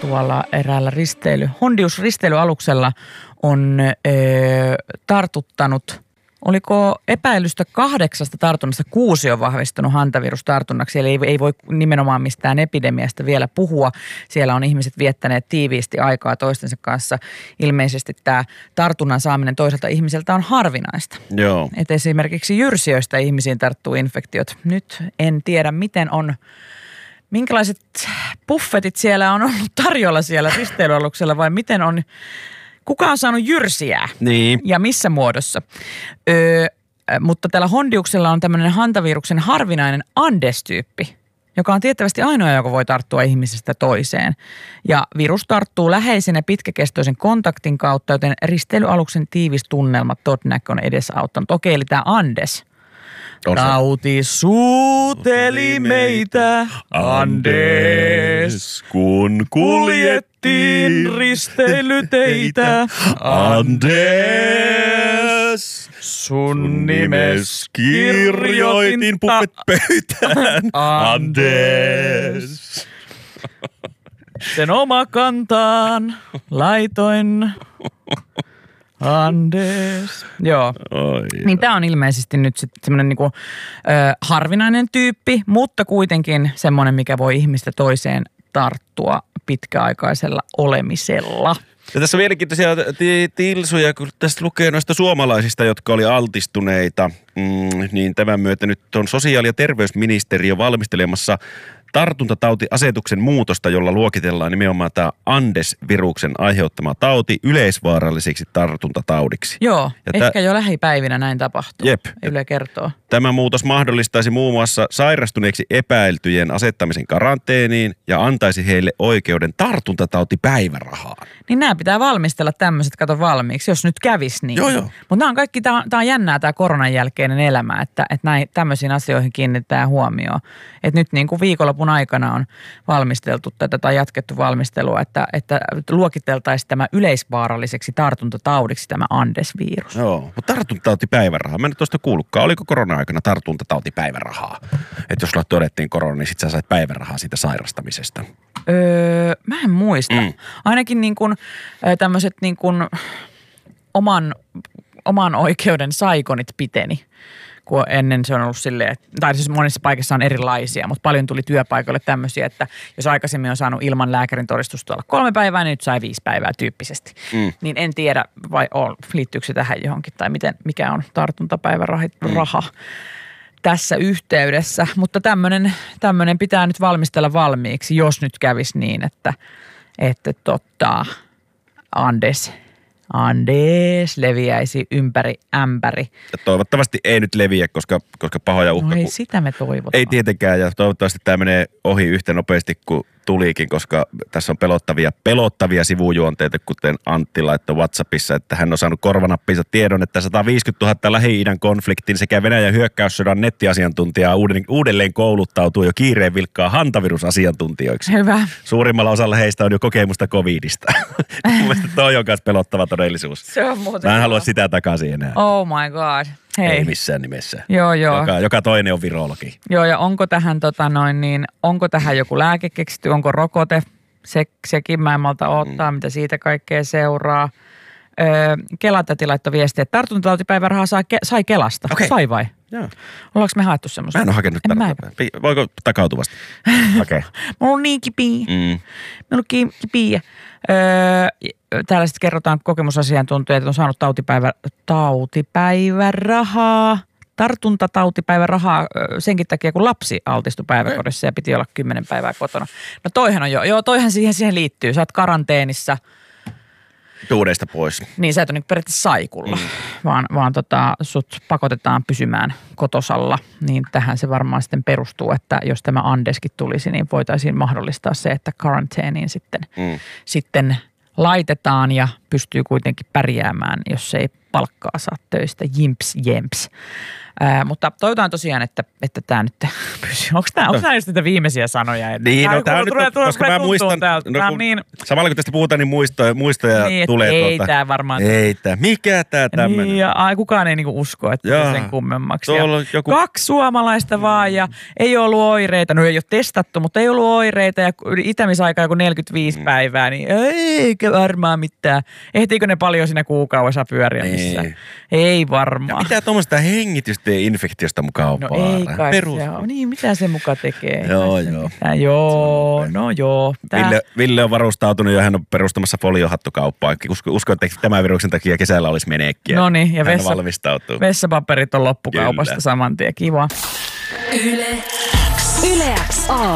tuolla eräällä Hondius-risteilyaluksella on tartuttanut, oliko epäilystä 8 tartunnasta 6 on vahvistunut hantavirustartunnaksi, eli ei voi nimenomaan mistään epidemiasta vielä puhua. Siellä on ihmiset viettäneet tiiviisti aikaa toistensa kanssa. Ilmeisesti tämä tartunnan saaminen toiselta ihmiseltä on harvinaista. Joo. Et esimerkiksi jyrsijöistä ihmisiin tarttuu infektiot. Nyt en tiedä, minkälaiset buffetit siellä on ollut tarjolla siellä risteilyaluksella vai miten on. Kuka on saanut jyrsiä? Niin. Ja missä muodossa? Mutta tällä Hondiuksella on tämmöinen hantaviruksen harvinainen Andes-tyyppi, joka on tiettävästi ainoa, joka voi tarttua ihmisestä toiseen. Ja virus tarttuu läheisen ja pitkäkestoisen kontaktin kautta, joten risteilyaluksen tiivis tunnelma todennäköisesti on edesauttanut. Okei, eli tämä Andes. Tauti suuteli meitä, Andes, kun kuljettiin risteilyteitä. Andes, sun nimes kirjoitin puppet pöytään. Andes. Sen oma kantaan laitoin. Andes. Joo. Niin tämä on ilmeisesti nyt sitten semmoinen niinku, harvinainen tyyppi, mutta kuitenkin semmoinen, mikä voi ihmistä toiseen tarttua pitkäaikaisella olemisella. Ja tässä on mielenkiintoisia tilsuja, kun tästä lukee noista suomalaisista, jotka oli altistuneita, niin tämän myötä nyt on sosiaali- ja terveysministeriö valmistelemassa tartuntatautiasetuksen muutosta, jolla luokitellaan nimenomaan tämä Andes-viruksen aiheuttama tauti yleisvaaralliseksi tartuntataudiksi. Joo, ja ehkä jo lähipäivinä näin tapahtuu. Jep. Yle kertoo. Tämä muutos mahdollistaisi muun muassa sairastuneeksi epäiltyjen asettamisen karanteeniin ja antaisi heille oikeuden tartuntatautipäivärahaan. Niin nämä pitää valmistella tämmöiset, kato valmiiksi, jos nyt kävisi niin. Joo. Mutta nämä on kaikki, tämä on jännää tämä koronan jälkeinen elämä, että näin, tämmöisiin asioihin kiinnitetään huomioon. Että nyt niin kuin viikonlopun aikana on valmisteltu tätä tai jatkettu valmistelua, että luokiteltaisiin tämä yleisvaaralliseksi tartuntataudiksi tämä Andes-virus. Joo, mutta tartuntatautipäivärahaa. Mä en tuosta kuullutkaan. Oliko korona-aikana tartuntatautipäivärahaa? Että jos sulla todettiin korona, niin sit sä sait päivärahaa siitä sairastamisesta. Mä en muista. Ainakin niin kuin tämmöiset niin kuin oman oikeuden saikonit piteni. Kun ennen se on ollut silleen, tai siis monissa paikassa on erilaisia, mutta paljon tuli työpaikoille tämmöisiä, että jos aikaisemmin on saanut ilman lääkärin todistusta olla 3 päivää, niin nyt sai 5 päivää tyyppisesti. Niin en tiedä, vai liittyykö se tähän johonkin, tai mikä on tartuntapäiväraha tässä yhteydessä. Mutta tämmöinen pitää nyt valmistella valmiiksi, jos nyt kävisi niin, että Andes leviäisi ympäri ämpäri. Ja toivottavasti ei nyt leviä, koska pahoja uhka. No ei sitä me toivotaan. Ei tietenkään, ja toivottavasti tämä menee ohi yhtä nopeasti kuin tulikin, koska tässä on pelottavia sivujuonteita, kuten Antti laittoi WhatsAppissa, että hän on saanut korvanappinsa tiedon, että 150 000 Lähi-idän konfliktin sekä Venäjän hyökkäyssodan nettiasiantuntijaa uudelleen kouluttautuu jo kiireen vilkkaa hantavirusasiantuntijoiksi. Hyvä. Suurimmalla osalla heistä on jo kokemusta covidista. Mielestäni toi on myös pelottava todellisuus. Se on muuten. Mä en halua sitä takaisin enää. Oh my god. Hei. Ei missään nimessä. Joo. Joka toinen on virologi. Joo, ja onko tähän onko tähän joku lääke keksitty, onko rokote? Sekin mä en malta odottaa, mitä siitä kaikkea seuraa. Kela-täti laittoi viestiä, että tartuntatautipäivärahaa sai Kelasta. Okay. Sai vai? Joo. Ollaanko me haettu semmoista? Mä en ole hakenut tätä. Voiko takautuvasti? Okei. Mulla on niin kipiä. Mulla on kipiä. Täällä sitten kerrotaan kokemusasiantuntijat, että on saanut tautipäivärahaa. Tartuntatautipäivärahaa senkin takia, kun lapsi altistui päiväkodissa ja piti olla 10 päivää kotona. No toihan on toihan siihen liittyy. Sä oot karanteenissa. Duudeista pois. Niin, sä et ole niin periaatteessa saikulla, vaan sut pakotetaan pysymään kotosalla. Niin tähän se varmaan sitten perustuu, että jos tämä Andeskin tulisi, niin voitaisiin mahdollistaa se, että karanteeniin sitten laitetaan ja pystyy kuitenkin pärjäämään, jos ei palkkaa saa töistä. Jemps. Mutta toivotaan tosiaan, että tämä nyt pysyy. Onko tämä just niitä viimeisiä sanoja? Niin, tämä on nyt, koska mä muistan, samalla kun tästä puhutaan, niin muistoja niin, tulee. Ei tämä varmaan. Ei tämä, mikä tämä tämmöinen? Niin, ja kukaan ei niinku usko, että sen kummemmaksi. Joku 2 suomalaista vaan ja ei ollut oireita. No ei ole testattu, mutta ei ollut oireita ja itämisaika joku 45 päivää, niin eikä varmaan mitään. Ehtiikö ne paljon siinä kuukaudessa pyöriä missään? Ei varmaan. Ja mitä tuommoista hengitystieinfektiosta mukaan on vaara? No ei kai se on. Niin, mitä se mukaan tekee? Joo. No joo. Ville on varustautunut ja hän on perustamassa foliohattukauppaa. Uskon, että tämän viruksen takia kesällä olisi menekkiä. No niin, ja valmistautuu. Vessapaperit on loppukaupasta saman tien. Kiva. Yle X.